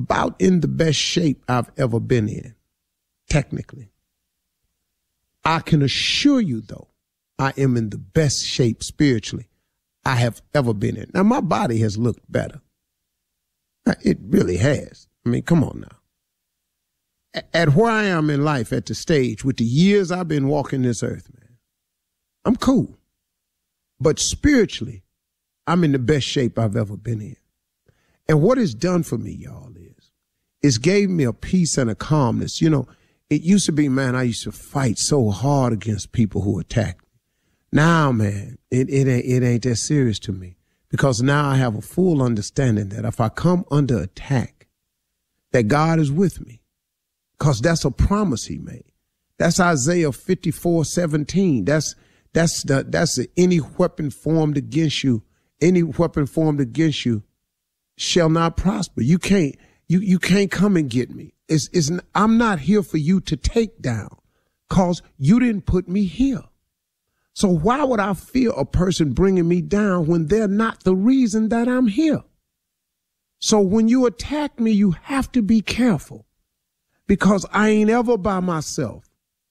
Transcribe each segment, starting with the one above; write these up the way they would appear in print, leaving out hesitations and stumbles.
about in the best shape I've ever been in, technically. I can assure you, though, I am in the best shape spiritually I have ever been in. Now, my body has looked better. It really has. I mean, come on now. At where I am in life, at the stage, with the years I've been walking this earth, man, I'm cool. But spiritually, I'm in the best shape I've ever been in. And what it's done for me, y'all, is it's gave me a peace and a calmness. You know, it used to be, man, I used to fight so hard against people who attacked me. Now, man, it ain't that serious to me, because now I have a full understanding that if I come under attack, that God is with me, because that's a promise he made. That's Isaiah 54:17. That's any weapon formed against you, shall not prosper. You can't come and get me. I'm not here for you to take down, cause you didn't put me here. So why would I fear a person bringing me down when they're not the reason that I'm here? So when you attack me, you have to be careful, because I ain't ever by myself.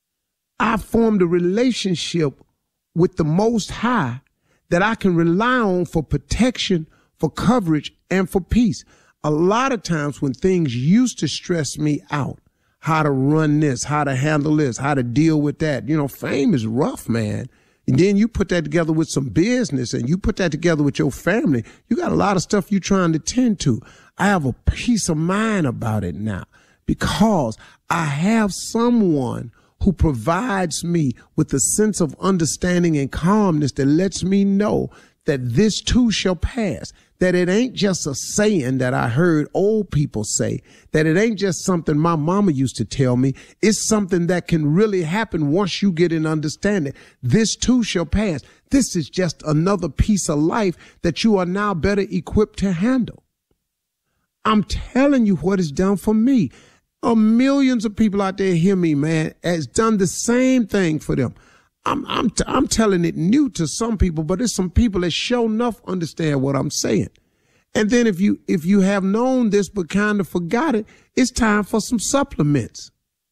I formed a relationship with the Most High that I can rely on for protection, for coverage, and for peace. A lot of times when things used to stress me out, how to run this, how to handle this, how to deal with that. You know, fame is rough, man. And then you put that together with some business, and you put that together with your family. You got a lot of stuff you're trying to tend to. I have a peace of mind about it now, because I have someone who provides me with a sense of understanding and calmness that lets me know that this too shall pass, that it ain't just a saying that I heard old people say, that it ain't just something my mama used to tell me. It's something that can really happen once you get an understanding. This too shall pass. This is just another piece of life that you are now better equipped to handle. I'm telling you what it's done for me. Millions of people out there hear me, man, has done the same thing for them. I'm telling it new to some people, but there's some people that sure enough understand what I'm saying. And then if you have known this but kind of forgot it, it's time for some supplements.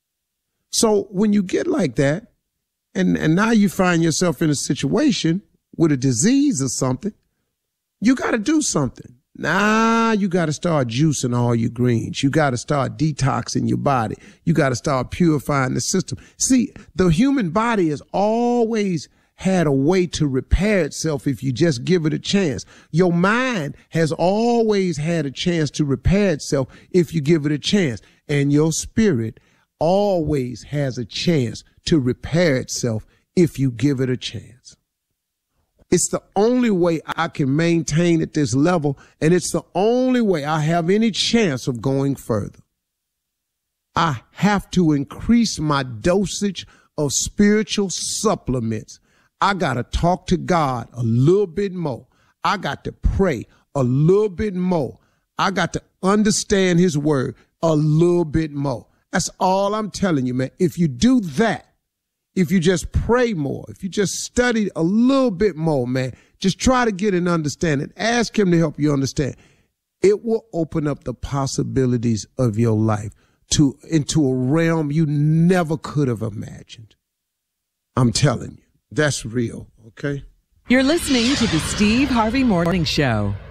So when you get like that, and now you find yourself in a situation with a disease or something, you got to do something. Now you got to start juicing all your greens. You got to start detoxing your body. You got to start purifying the system. See, the human body has always had a way to repair itself if you just give it a chance. Your mind has always had a chance to repair itself if you give it a chance. And your spirit always has a chance to repair itself if you give it a chance. It's the only way I can maintain at this level, and it's the only way I have any chance of going further. I have to increase my dosage of spiritual supplements. I got to talk to God a little bit more. I got to pray a little bit more. I got to understand his word a little bit more. That's all I'm telling you, man. If you do that, if you just pray more, if you just study a little bit more, man, just try to get an understanding. Ask him to help you understand. It will open up the possibilities of your life into a realm you never could have imagined. I'm telling you, that's real, okay? You're listening to the Steve Harvey Morning Show.